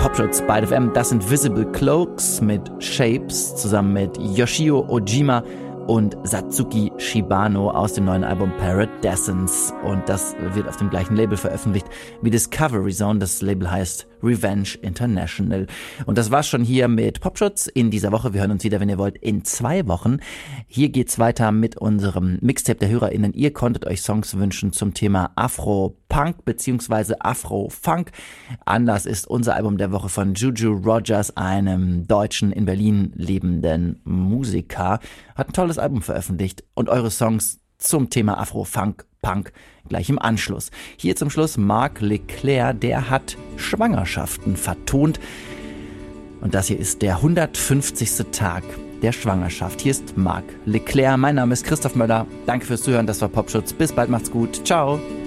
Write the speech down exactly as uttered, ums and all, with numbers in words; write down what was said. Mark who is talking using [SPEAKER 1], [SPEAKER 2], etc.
[SPEAKER 1] Popschutz bei F M. Das sind Visible Cloaks mit Shapes zusammen mit Yoshio Ojima und Satsuki Shibano aus dem neuen Album Paradescence. Und das wird auf dem gleichen Label veröffentlicht wie Discovery Zone. Das Label heißt Revenge International. Und das war's schon hier mit Popschutz in dieser Woche. Wir hören uns wieder, wenn ihr wollt, in zwei Wochen. Hier geht's weiter mit unserem Mixtape der HörerInnen. Ihr konntet euch Songs wünschen zum Thema Afro-Punk bzw. Afro-Funk. Anlass ist unser Album der Woche von Juju Rogers, einem deutschen, in Berlin lebenden Musiker. Hat ein tolles Album veröffentlicht und eure Songs zum Thema Afro-Funk, Punk gleich im Anschluss. Hier zum Schluss Marc Leclerc, der hat Schwangerschaften vertont. Und das hier ist der hundertfünfzigste Tag der Schwangerschaft. Hier ist Marc Leclerc. Mein Name ist Christoph Möller. Danke fürs Zuhören. Das war Popschutz. Bis bald. Macht's gut. Ciao.